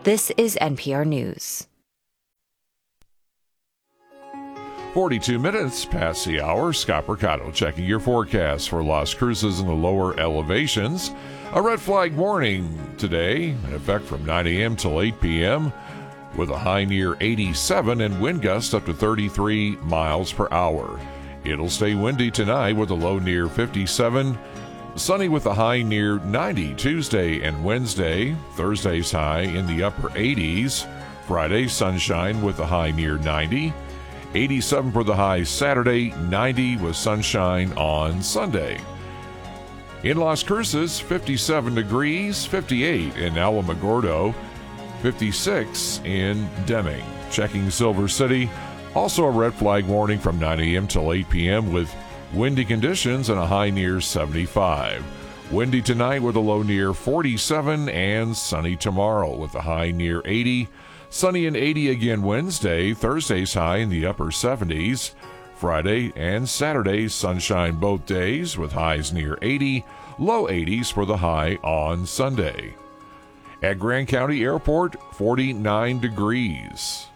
This is NPR News. 42 minutes past the hour. Scott Mercado checking your forecast for Las Cruces in the lower elevations. A red flag warning today in effect from 9 a.m. till 8 p.m. with a high near 87 and wind gusts up to 33 miles per hour. It'll stay windy tonight with a low near 57. Sunny with a high near 90 Tuesday and Wednesday. Thursday's high in the upper 80s. Friday, sunshine with a high near 90. 87 for the high Saturday, 90 with sunshine on Sunday. In Las Cruces, 57 degrees, 58 in Alamogordo, 56 in Deming. Checking Silver City, also a red flag warning from 9 a.m. till 8 p.m. with windy conditions and a high near 75. Windy tonight with a low near 47 and sunny tomorrow with a high near 80. Sunny and 80 again Wednesday. Thursday's high in the upper 70s. Friday and Saturday, sunshine both days with highs near 80. Low 80s for the high on Sunday. At Grand County Airport, 49 degrees.